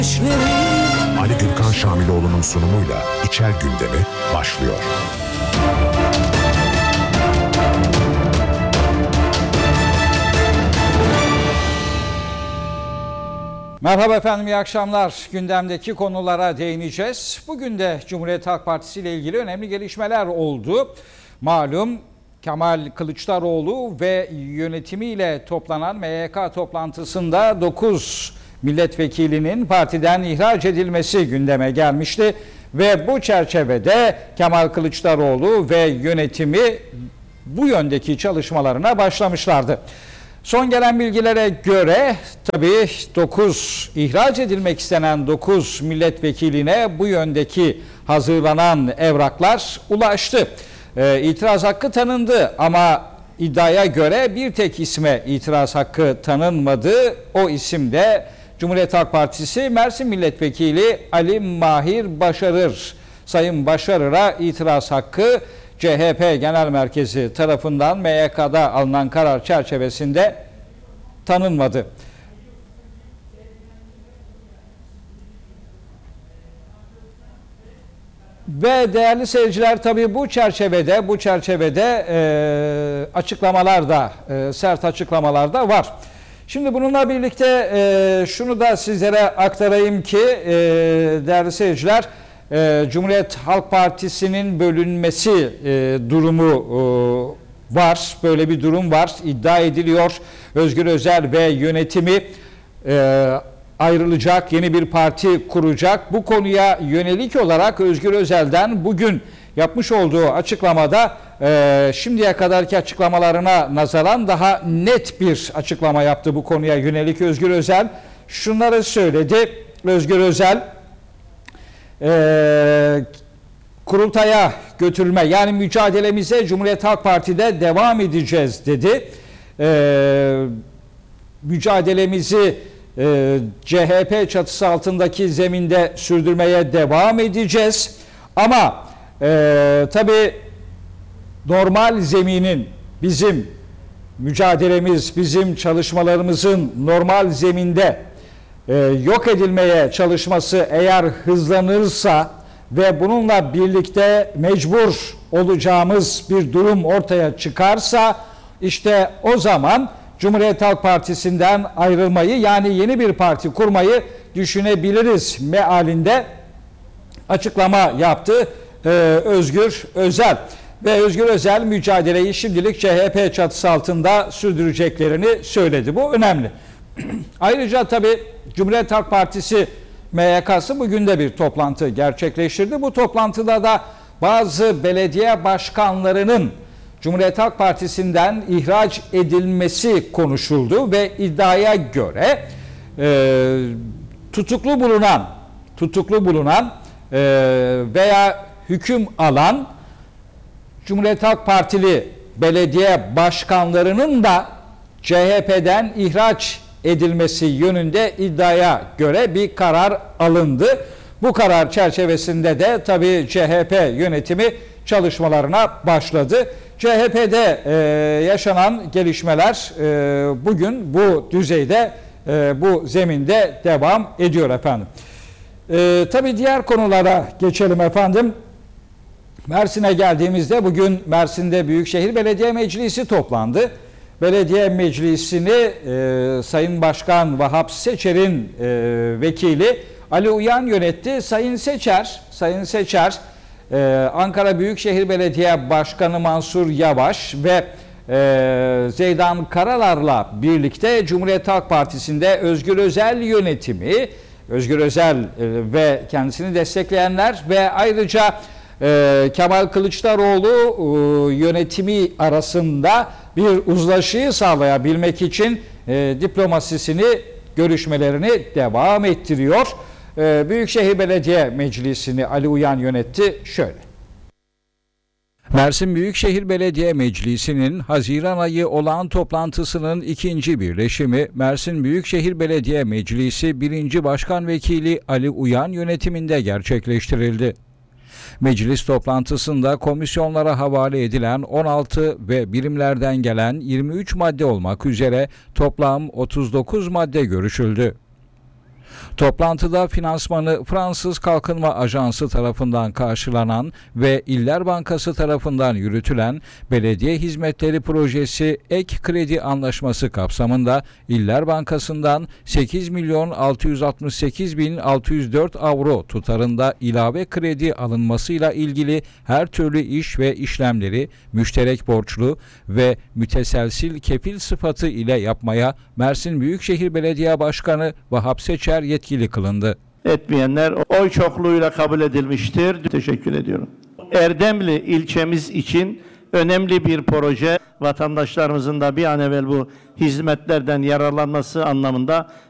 Ali Gürkan Şamiloğlu'nun sunumuyla İçer Gündemi başlıyor. Merhaba efendim, iyi akşamlar. Gündemdeki konulara değineceğiz. Bugün de Cumhuriyet Halk Partisi ile ilgili önemli gelişmeler oldu. Malum Kemal Kılıçdaroğlu ve yönetimiyle toplanan MYK toplantısında 9 milletvekilinin partiden ihraç edilmesi gündeme gelmişti. Ve bu çerçevede Kemal Kılıçdaroğlu ve yönetimi bu yöndeki çalışmalarına başlamışlardı. Son gelen bilgilere göre tabii ihraç edilmek istenen 9 milletvekiline bu yöndeki hazırlanan evraklar ulaştı. İtiraz hakkı tanındı ama iddiaya göre bir tek isme itiraz hakkı tanınmadı. O isim de Cumhuriyet Halk Partisi Mersin Milletvekili Ali Mahir Başarır. Sayın Başarır'a itiraz hakkı CHP Genel Merkezi tarafından MYK'da alınan karar çerçevesinde tanınmadı. Ve değerli seyirciler, tabii bu çerçevede açıklamalar da sert açıklamalar da var. Şimdi bununla birlikte şunu da sizlere aktarayım ki değerli seyirciler, Cumhuriyet Halk Partisi'nin bölünmesi durumu var. Böyle bir durum var. İddia ediliyor. Özgür Özel ve yönetimi ayrılacak, yeni bir parti kuracak. Bu konuya yönelik olarak Özgür Özel'den bugün yapmış olduğu açıklamada şimdiye kadarki açıklamalarına nazaran daha net bir açıklama yaptı bu konuya yönelik Özgür Özel. Şunları söyledi Özgür Özel. Kurultaya götürülme, yani mücadelemize Cumhuriyet Halk Parti'de devam edeceğiz dedi. Mücadelemizi CHP çatısı altındaki zeminde sürdürmeye devam edeceğiz. Ama tabii normal zeminin, bizim mücadelemiz, bizim çalışmalarımızın normal zeminde yok edilmeye çalışması eğer hızlanırsa ve bununla birlikte mecbur olacağımız bir durum ortaya çıkarsa, işte o zaman Cumhuriyet Halk Partisi'nden ayrılmayı, yani yeni bir parti kurmayı düşünebiliriz mealinde açıklama yaptı Özgür Özel. Ve Özgür Özel mücadeleyi şimdilik CHP çatısı altında sürdüreceklerini söyledi. Bu önemli. Ayrıca tabii Cumhuriyet Halk Partisi MYK'sı bugün de bir toplantı gerçekleştirdi. Bu toplantıda da bazı belediye başkanlarının Cumhuriyet Halk Partisi'nden ihraç edilmesi konuşuldu ve iddiaya göre tutuklu bulunan veya hüküm alan Cumhuriyet Halk Partili belediye başkanlarının da CHP'den ihraç edilmesi yönünde iddiaya göre bir karar alındı. Bu karar çerçevesinde de tabii CHP yönetimi çalışmalarına başladı. CHP'de yaşanan gelişmeler bugün bu düzeyde, bu zeminde devam ediyor efendim. Tabii diğer konulara geçelim efendim. Mersin'e geldiğimizde bugün Mersin'de Büyükşehir Belediye Meclisi toplandı. Belediye Meclisi'ni Sayın Başkan Vahap Seçer'in vekili Ali Uyan yönetti. Sayın Seçer, Ankara Büyükşehir Belediye Başkanı Mansur Yavaş ve Zeydan Karalar'la birlikte Cumhuriyet Halk Partisi'nde Özgür Özel yönetimi, Özgür Özel ve kendisini destekleyenler ve ayrıca Kemal Kılıçdaroğlu yönetimi arasında bir uzlaşıyı sağlayabilmek için diplomasisini, görüşmelerini devam ettiriyor. Büyükşehir Belediye Meclisi'ni Ali Uyan yönetti şöyle. Mersin Büyükşehir Belediye Meclisi'nin Haziran ayı olağan toplantısının ikinci birleşimi Mersin Büyükşehir Belediye Meclisi 1. Başkan Vekili Ali Uyan yönetiminde gerçekleştirildi. Meclis toplantısında komisyonlara havale edilen 16 ve birimlerden gelen 23 madde olmak üzere toplam 39 madde görüşüldü. Toplantıda finansmanı Fransız Kalkınma Ajansı tarafından karşılanan ve İller Bankası tarafından yürütülen Belediye Hizmetleri Projesi Ek Kredi Anlaşması kapsamında İller Bankası'ndan 8.668.604 avro tutarında ilave kredi alınmasıyla ilgili her türlü iş ve işlemleri müşterek borçlu ve müteselsil kefil sıfatı ile yapmaya Mersin Büyükşehir Belediye Başkanı Vahap Seçer yetkili kılındı. Etmeyenler oy çokluğuyla kabul edilmiştir. Teşekkür ediyorum. Erdemli ilçemiz için önemli bir proje. Vatandaşlarımızın da bir an evvel bu hizmetlerden yararlanması anlamında